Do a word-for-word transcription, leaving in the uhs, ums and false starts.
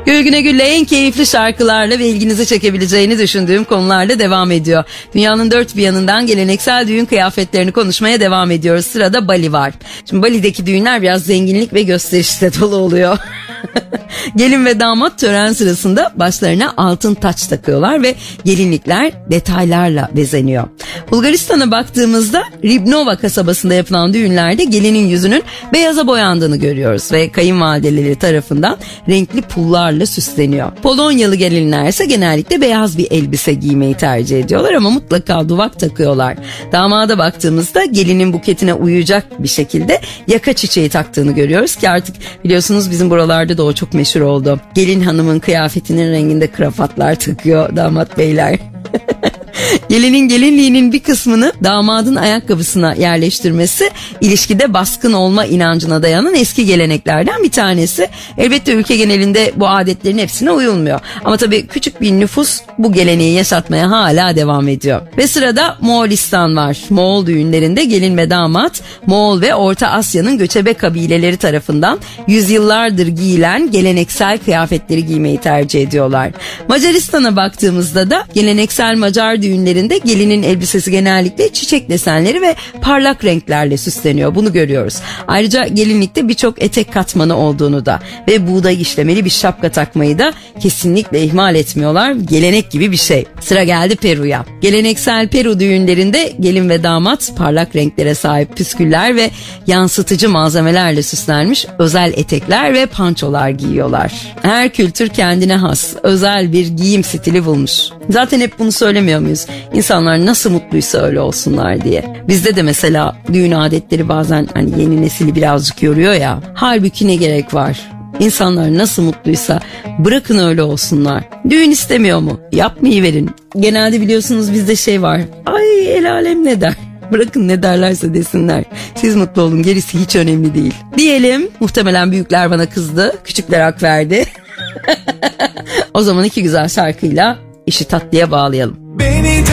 Gül Güne Gül'le en keyifli şarkılarla ve ilginizi çekebileceğini düşündüğüm konularla devam ediyor. Dünyanın dört bir yanından geleneksel düğün kıyafetlerini konuşmaya devam ediyoruz. Sırada Bali var. Şimdi Bali'deki düğünler biraz zenginlik ve gösterişle dolu oluyor. Gelin ve damat tören sırasında başlarına altın taç takıyorlar ve gelinlikler detaylarla bezeniyor. Bulgaristan'a baktığımızda Ribnova kasabasında yapılan düğünlerde gelinin yüzünün beyaza boyandığını görüyoruz ve kayınvalideleri tarafından renkli pullarla süsleniyor. Polonyalı gelinler ise genellikle beyaz bir elbise giymeyi tercih ediyorlar ama mutlaka duvak takıyorlar. Damada baktığımızda gelinin buketine uyacak bir şekilde yaka çiçeği taktığını görüyoruz ki artık biliyorsunuz bizim buralarda da o çok meşhur oldu. Gelin hanımın kıyafetinin renginde kravatlar takıyor damat beyler. Gelinin gelinliğinin bir kısmını damadın ayakkabısına yerleştirmesi ilişkide baskın olma inancına dayanan eski geleneklerden bir tanesi. Elbette ülke genelinde bu adetlerin hepsine uyulmuyor. Ama tabii küçük bir nüfus bu geleneği yaşatmaya hala devam ediyor. Ve sırada Moğolistan var. Moğol düğünlerinde gelin ve damat Moğol ve Orta Asya'nın göçebe kabileleri tarafından yüzyıllardır giyilen geleneksel kıyafetleri giymeyi tercih ediyorlar. Macaristan'a baktığımızda da geleneksel Macar düğünlerinde gelinin elbisesi genellikle çiçek desenleri ve parlak renklerle süsleniyor. Bunu görüyoruz. Ayrıca gelinlikte birçok etek katmanı olduğunu da ve buğday işlemeli bir şapka takmayı da kesinlikle ihmal etmiyorlar. Gelenek gibi bir şey. Sıra geldi Peru'ya. Geleneksel Peru düğünlerinde gelin ve damat parlak renklere sahip püsküller ve yansıtıcı malzemelerle süslenmiş özel etekler ve pançolar giyiyorlar. Her kültür kendine has, özel bir giyim stili bulmuş. Zaten hep bunu söylemiyor muyuz? İnsanlar nasıl mutluysa öyle olsunlar diye. Bizde de mesela düğün adetleri bazen hani yeni nesili birazcık yoruyor ya. Halbuki ne gerek var? İnsanlar nasıl mutluysa bırakın öyle olsunlar. Düğün istemiyor mu? Yapmayı verin. Genelde biliyorsunuz bizde şey var. Ay el alem ne der? Bırakın ne derlerse desinler. Siz mutlu olun, gerisi hiç önemli değil. Diyelim, muhtemelen büyükler bana kızdı, küçükler hak verdi. O zaman iki güzel şarkıyla işi tatlıya bağlayalım. Beni